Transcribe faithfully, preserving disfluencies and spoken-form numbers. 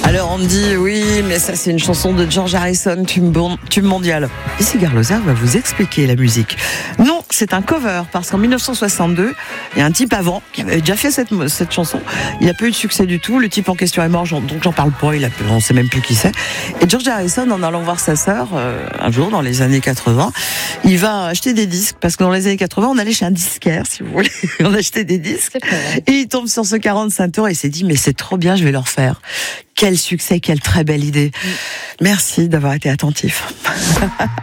Alors on me dit oui, mais ça c'est une chanson de George Harrison, tube, bon, tube mondial. Ici Garloser va vous expliquer la musique. Non, c'est un cover parce qu'en dix-neuf cent soixante-deux, il y a un type avant qui avait déjà fait cette, cette chanson. Il n'a pas eu de succès du tout. Le type en question est mort, donc j'en parle pas. Il a, on ne sait même plus qui c'est. Et George Harrison, en allant voir sa sœur euh, un jour dans les années quatre-vingts, il va acheter des disques parce que dans les années quatre-vingts, on allait chez un disquaire, si vous voulez. On achetait des disques et il tombe sur ce quarante-cinq tours et il s'est dit mais c'est trop bien, je vais leur faire. Quel succès, quelle très belle idée. Merci d'avoir été attentif.